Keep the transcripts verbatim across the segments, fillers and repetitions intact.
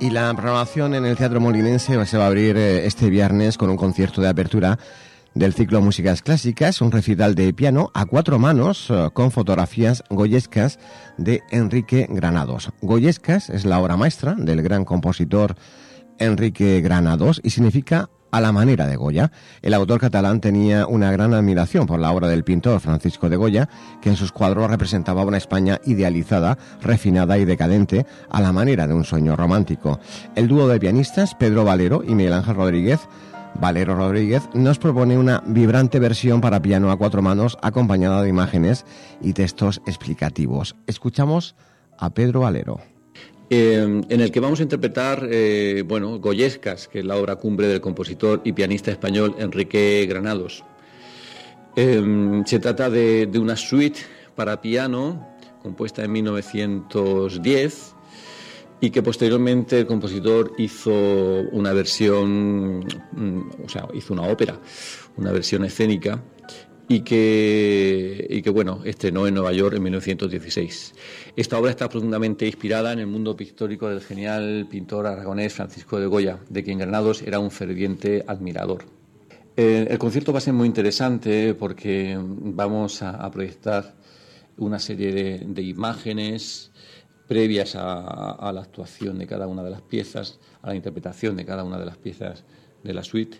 Y la programación en el Teatro Molinense se va a abrir este viernes con un concierto de apertura del ciclo Músicas Clásicas, un recital de piano a cuatro manos con fotografías goyescas de Enrique Granados. Goyescas es la obra maestra del gran compositor Enrique Granados y significa a la manera de Goya. El autor catalán tenía una gran admiración por la obra del pintor Francisco de Goya, que en sus cuadros representaba una España idealizada, refinada y decadente, a la manera de un sueño romántico. El dúo de pianistas, Pedro Valero y Miguel Ángel Rodríguez, Valero Rodríguez, nos propone una vibrante versión para piano a cuatro manos, acompañada de imágenes y textos explicativos. Escuchamos a Pedro Valero. Eh, en el que vamos a interpretar, eh, bueno, Goyescas, que es la obra cumbre del compositor y pianista español Enrique Granados. Eh, se trata de, de una suite para piano, compuesta en mil novecientos diez, y que posteriormente el compositor hizo una versión, o sea, hizo una ópera, una versión escénica, y que, y que bueno, estrenó en Nueva York en mil novecientos dieciséis. Esta obra está profundamente inspirada en el mundo pictórico del genial pintor aragonés Francisco de Goya, de quien Granados era un ferviente admirador. Eh, el concierto va a ser muy interesante porque vamos a, a proyectar una serie de, de imágenes previas a, a la actuación de cada una de las piezas, a la interpretación de cada una de las piezas de la suite.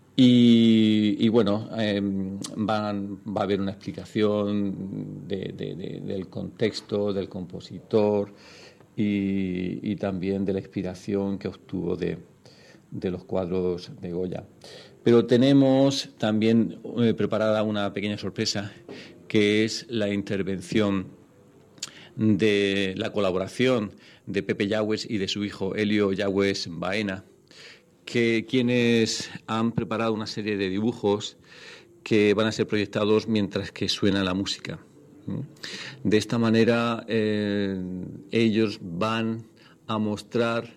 Y, y bueno, eh, van, va a haber una explicación de, de, de, del contexto, del compositor y, y también de la inspiración que obtuvo de, de los cuadros de Goya. Pero tenemos también eh, preparada una pequeña sorpresa, que es la intervención de la colaboración de Pepe Yagües y de su hijo Elio Yagües Baena, que quienes han preparado una serie de dibujos que van a ser proyectados mientras que suena la música. De esta manera eh, ellos van a mostrar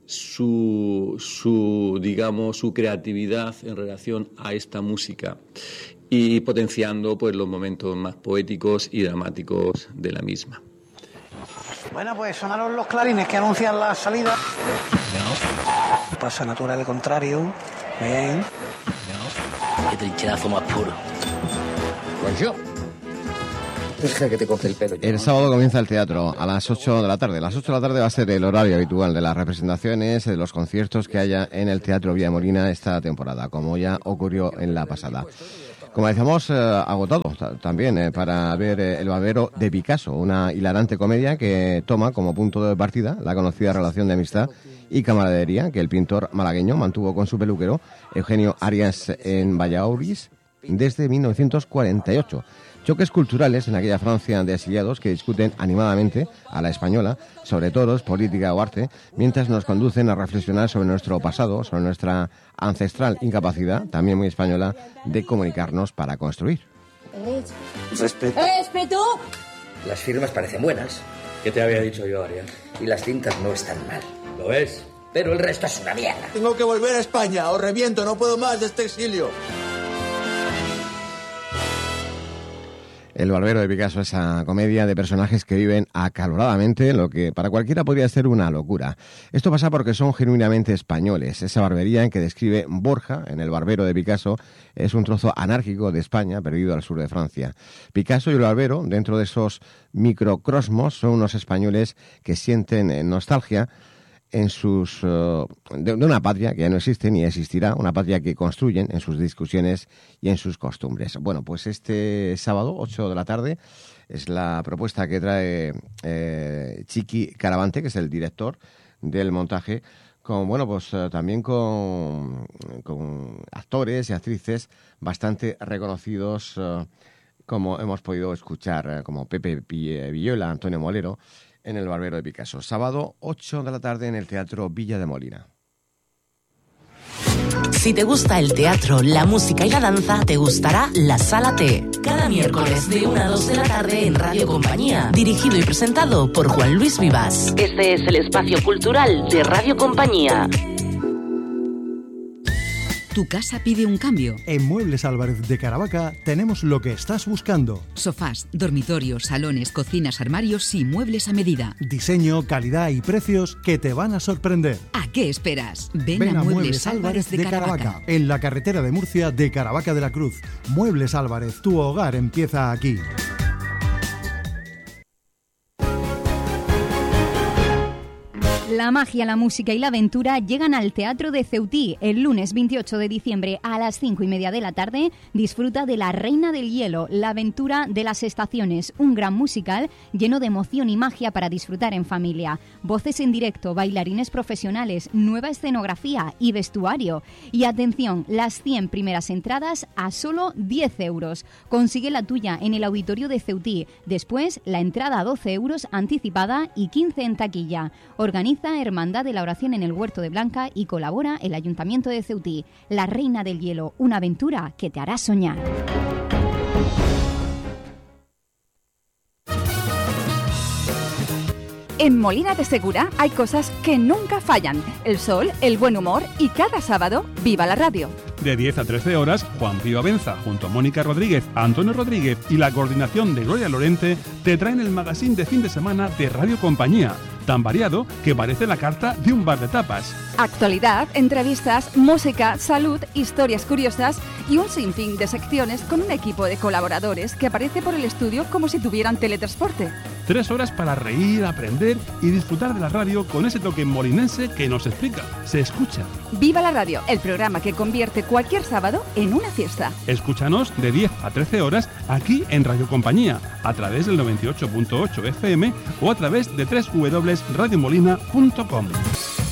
su, su, digamos, su creatividad en relación a esta música y potenciando pues los momentos más poéticos y dramáticos de la misma. Bueno, pues sonaron los clarines que anuncian la salida. No. Pasa natural al contrario. Bien. No. Qué trincherazo más puro. Pues yo. Deja que te corte el pelo. El sábado comienza el teatro a las ocho de la tarde. A las ocho de la tarde va a ser el horario habitual de las representaciones, de los conciertos que haya en el Teatro Villamolina esta temporada, como ya ocurrió en la pasada. Como decíamos, eh, agotado t- también eh, para ver eh, El barbero de Picasso, una hilarante comedia que toma como punto de partida la conocida relación de amistad y camaradería que el pintor malagueño mantuvo con su peluquero Eugenio Arias en Valladolid desde mil novecientos cuarenta y ocho. Choques culturales en aquella Francia de exiliados que discuten animadamente a la española sobre toros, política o arte, mientras nos conducen a reflexionar sobre nuestro pasado, sobre nuestra ancestral incapacidad, también muy española, de comunicarnos para construir. Respeto. ¡Respeto! Las firmas parecen buenas. ¿Qué te había dicho yo, Arias? Y las tintas no están mal. ¿Lo ves? Pero el resto es una mierda. Tengo que volver a España o reviento, no puedo más de este exilio. El barbero de Picasso, esa comedia de personajes que viven acaloradamente lo que para cualquiera podría ser una locura. Esto pasa porque son genuinamente españoles. Esa barbería en que describe Borja en El barbero de Picasso es un trozo anárquico de España perdido al sur de Francia. Picasso y el barbero, dentro de esos microcosmos, son unos españoles que sienten nostalgia en sus uh, de, de una patria que ya no existe ni existirá, una patria que construyen en sus discusiones y en sus costumbres. Bueno, pues este sábado, ocho de la tarde, es la propuesta que trae eh, Chiqui Caravante, que es el director del montaje, con, bueno, pues uh, también con, con actores y actrices bastante reconocidos, uh, como hemos podido escuchar, uh, como Pepe Villuela, Antonio Molero, en El barbero de Picasso. Sábado, ocho de la tarde, en el Teatro Villa de Molina. Si te gusta el teatro, la música y la danza, te gustará La Sala T. Cada miércoles de una a dos de la tarde en Radio Compañía. Dirigido y presentado por Juan Luis Vivas. Este es el espacio cultural de Radio Compañía. ¿Tu casa pide un cambio? En Muebles Álvarez de Caravaca tenemos lo que estás buscando. Sofás, dormitorios, salones, cocinas, armarios y muebles a medida. Diseño, calidad y precios que te van a sorprender. ¿A qué esperas? Ven, Ven a, a Muebles, Muebles Álvarez de, de Caravaca. Caravaca, en la carretera de Murcia de Caravaca de la Cruz. Muebles Álvarez, tu hogar empieza aquí. La magia, la música y la aventura llegan al Teatro de Ceutí. El lunes veintiocho de diciembre a las cinco y media de la tarde disfruta de La Reina del Hielo, la aventura de las estaciones, un gran musical lleno de emoción y magia para disfrutar en familia. Voces en directo, bailarines profesionales, nueva escenografía y vestuario. Y atención, las cien primeras entradas a solo diez euros. Consigue la tuya en el auditorio de Ceutí. Después, la entrada a doce euros anticipada y quince en taquilla. Organiza Hermandad de la Oración en el Huerto de Blanca y colabora el Ayuntamiento de Ceutí. La Reina del Hielo, una aventura que te hará soñar. En Molina de Segura hay cosas que nunca fallan. El sol, el buen humor y cada sábado, ¡viva la radio! De diez a trece horas, Juan Pío Abenza, junto a Mónica Rodríguez, Antonio Rodríguez y la coordinación de Gloria Lorente, te traen el magazine de fin de semana de Radio Compañía, tan variado que parece la carta de un bar de tapas. Actualidad, entrevistas, música, salud, historias curiosas y un sinfín de secciones con un equipo de colaboradores que aparece por el estudio como si tuvieran teletransporte. Tres horas para reír, aprender y disfrutar de la radio con ese toque molinense que nos explica, se escucha. ¡Viva la radio! El programa que convierte cualquier sábado en una fiesta. Escúchanos de diez a trece horas aquí en Radio Compañía, a través del noventa y ocho punto ocho F M o a través de doble u doble u doble u punto radio molina punto com.